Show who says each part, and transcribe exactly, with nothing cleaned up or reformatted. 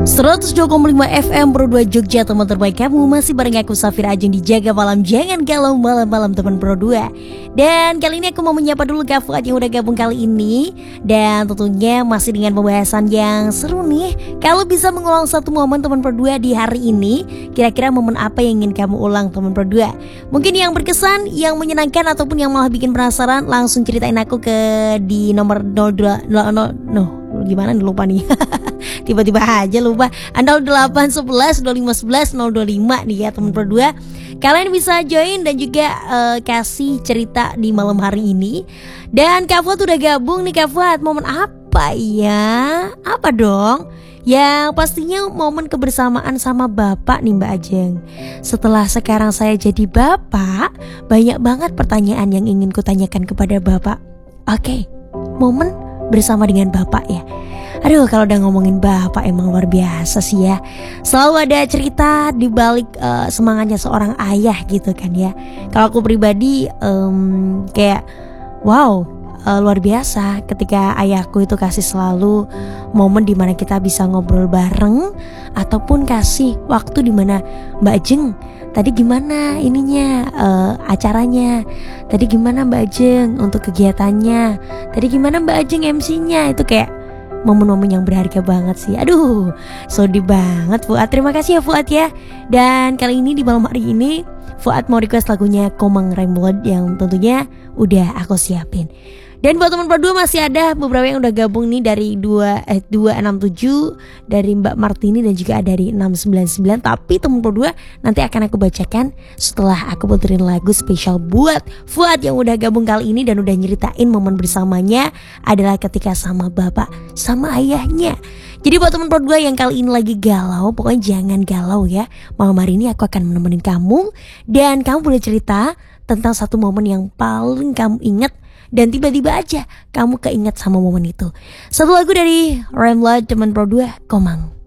Speaker 1: seratus dua koma lima F M Pro dua Jogja, teman terbaik kamu. Masih bareng aku Safira Ajeng di Jaga Malam. Jangan galau malam-malam teman Pro dua. Dan kali ini aku mau menyapa dulu Kak Fuad yang udah gabung kali ini. Dan tentunya masih dengan pembahasan yang seru nih. Kalau bisa mengulang satu momen teman Pro dua di hari ini, kira-kira momen apa yang ingin kamu ulang teman Pro dua? Mungkin yang berkesan, yang menyenangkan, ataupun yang malah bikin penasaran, langsung ceritain aku ke di nomor nol dua nol nol no, gimana nih lupa nih. Tiba-tiba aja lupa. Anda delapan sebelas dua lima sebelas nol dua lima nih ya teman Pro dua. Kalian bisa join dan juga uh, kasih cerita di malam hari ini. Dan Kak Fuad udah gabung nih Kak Fuad. Momen apa ya? Apa dong? Yang pastinya momen kebersamaan sama Bapak nih Mbak Ajeng. Setelah sekarang saya jadi Bapak, banyak banget pertanyaan yang ingin kutanyakan kepada Bapak. Oke, momen bersama dengan Bapak ya. Aduh, kalau udah ngomongin Bapak emang luar biasa sih ya. Selalu ada cerita di balik uh, semangatnya seorang ayah gitu kan ya. Kalau aku pribadi um, kayak wow, uh, luar biasa ketika ayahku itu kasih selalu momen dimana kita bisa ngobrol bareng, ataupun kasih waktu dimana Mbak Jeng, tadi gimana ininya uh, acaranya, tadi gimana Mbak Jeng untuk kegiatannya, tadi gimana Mbak Jeng M C-nya. Itu kayak momen-momen yang berharga banget sih. Aduh, sedih banget Fuad. Terima kasih ya Fuad ya. Dan kali ini di malam hari ini Fuad mau request lagunya Komang Remblod yang tentunya udah aku siapin. Dan buat teman Pro dua masih ada beberapa yang udah gabung nih dari dua eh dua enam tujuh, dari Mbak Martini, dan juga dari enam sembilan sembilan. Tapi teman Pro dua nanti akan aku bacakan setelah aku puterin lagu spesial buat Fuad yang udah gabung kali ini dan udah nyeritain momen bersamanya adalah ketika sama bapak, sama ayahnya. Jadi buat teman Pro dua yang kali ini lagi galau, pokoknya jangan galau ya. Malam hari ini aku akan menemani kamu dan kamu boleh cerita tentang satu momen yang paling kamu ingat dan tiba-tiba aja kamu keinget sama momen itu. Satu lagu dari Remblod teman Pro dua, Komang.